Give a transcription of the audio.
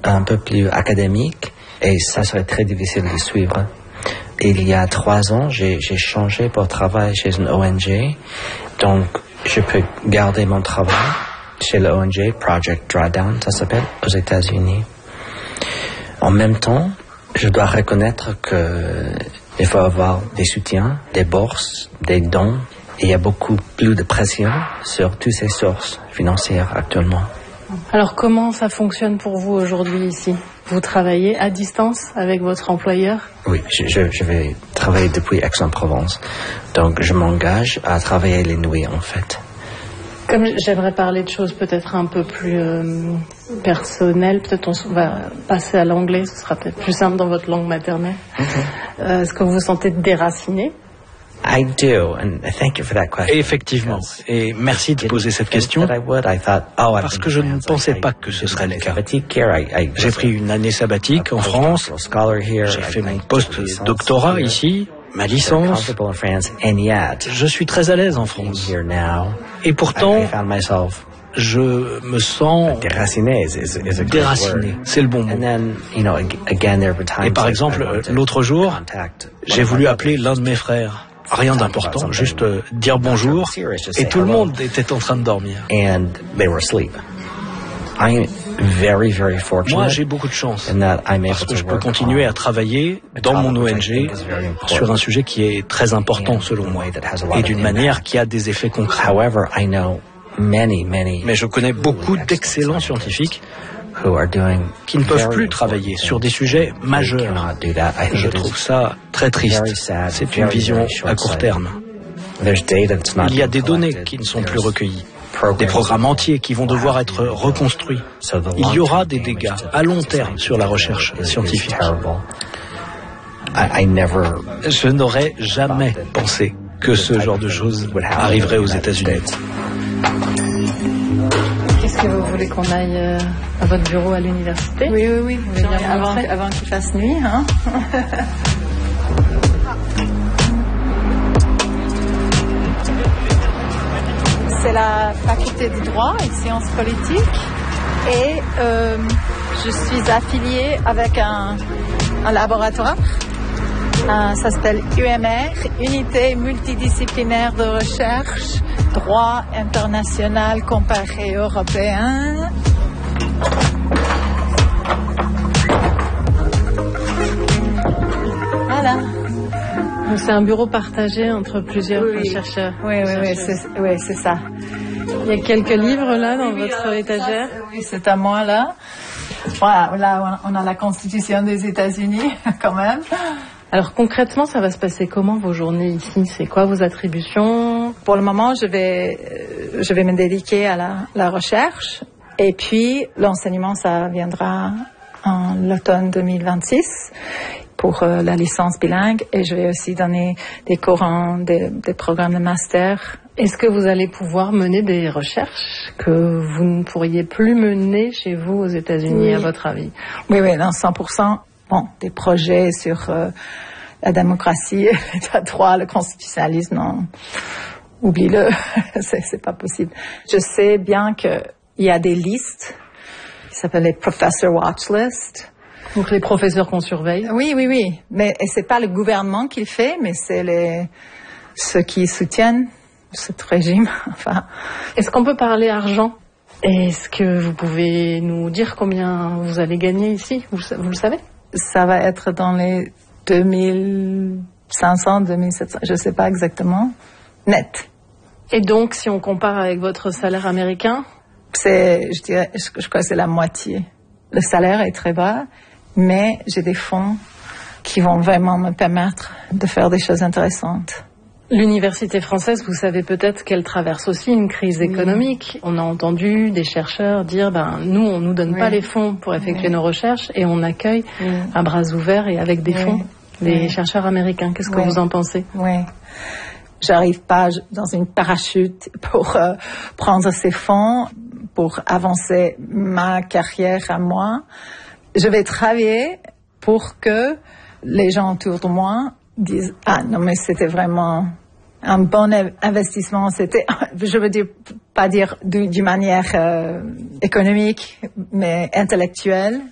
un peu plus académique et ça serait très difficile de suivre. Il y a 3 ans, j'ai changé pour travailler chez une ONG, donc je peux garder mon travail chez l'ONG Project Drawdown, ça s'appelle, aux États-Unis. En même temps, je dois reconnaître qu'il faut avoir des soutiens, des bourses, des dons. Il y a beaucoup plus de pression sur toutes ces sources financières actuellement. Alors comment ça fonctionne pour vous aujourd'hui ici ? Vous travaillez à distance avec votre employeur ? Oui, je vais travailler depuis Aix-en-Provence. Donc je m'engage à travailler les nuits en fait. Comme j'aimerais parler de choses peut-être un peu plus personnelles, peut-être on va passer à l'anglais, ce sera peut-être plus simple dans votre langue maternelle. Okay. Est-ce que vous vous sentez déraciné ? I do, and thank you for that question. Effectivement, et merci de poser cette question, parce que je ne pensais pas que ce serait le cas. J'ai pris une année sabbatique en France, j'ai fait mon post-doctorat ici, ma licence. Je suis très à l'aise en France. Et pourtant, je me sens déraciné, c'est le bon mot. Et par exemple, l'autre jour, j'ai voulu appeler l'un de mes frères. Rien d'important, juste dire bonjour, et tout le monde était en train de dormir. Moi, j'ai beaucoup de chance, parce que je peux continuer à travailler dans mon ONG sur un sujet qui est très important selon moi, et d'une manière qui a des effets concrets. Mais je connais beaucoup d'excellents scientifiques qui ne peuvent plus travailler sur des sujets majeurs. Je trouve ça très triste. C'est une vision à court terme. Il y a des données qui ne sont plus recueillies, des programmes entiers qui vont devoir être reconstruits. Il y aura des dégâts à long terme sur la recherche scientifique. Je n'aurais jamais pensé que ce genre de choses arriverait aux États-Unis. Est-ce que vous voulez qu'on aille à votre bureau à l'université ? Oui. Avant qu'il fasse nuit. Hein. C'est la faculté de droit et de sciences politiques. Et je suis affiliée avec un laboratoire. Ça s'appelle UMR, Unité multidisciplinaire de recherche, droit international comparé européen. Voilà. Donc c'est un bureau partagé entre plusieurs chercheurs. Oui, c'est ça. Il y a quelques livres là dans votre étagère. Oui, c'est à moi là. Voilà, là on a la Constitution des États-Unis quand même. Alors concrètement, ça va se passer comment vos journées ici ? C'est quoi vos attributions ? Pour le moment, je vais me dédier à la recherche et puis l'enseignement, ça viendra en l'automne 2026 pour la licence bilingue et je vais aussi donner des cours des programmes de master. Est-ce que vous allez pouvoir mener des recherches que vous ne pourriez plus mener chez vous aux États-Unis, à votre avis ? Oui, dans 100%. Bon, des projets sur la démocratie, l'état de droit, le constitutionnalisme, non, oublie-le, c'est pas possible. Je sais bien qu'il y a des listes qui s'appellent les Professor Watch List. Donc les professeurs qu'on surveille. Oui. Mais c'est pas le gouvernement qui le fait, mais c'est ceux qui soutiennent ce régime. Enfin. Est-ce qu'on peut parler argent ? Est-ce que vous pouvez nous dire combien vous allez gagner ici ? Vous le savez ? Ça va être dans les 2500, 2700, je ne sais pas exactement, net. Et donc, si on compare avec votre salaire américain ? Je crois que c'est la moitié. Le salaire est très bas, mais j'ai des fonds qui vont vraiment me permettre de faire des choses intéressantes. L'université française, vous savez peut-être qu'elle traverse aussi une crise économique. On a entendu des chercheurs dire, nous, on nous donne pas les fonds pour effectuer nos recherches et on accueille à bras ouverts et avec des fonds les chercheurs américains. Qu'est-ce que vous en pensez ? Oui. J'arrive pas dans une parachute pour prendre ces fonds, pour avancer ma carrière à moi. Je vais travailler pour que les gens autour de moi disent non mais c'était vraiment un bon investissement, c'était, je veux dire, pas dire d'une manière économique mais intellectuelle,